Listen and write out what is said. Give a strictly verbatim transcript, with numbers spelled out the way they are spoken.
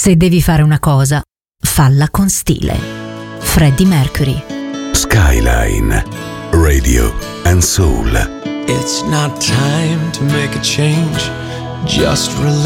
Se devi fare una cosa, falla con stile. Freddie Mercury. Skyline Radio and Soul. It's not time to make a change. Just relax.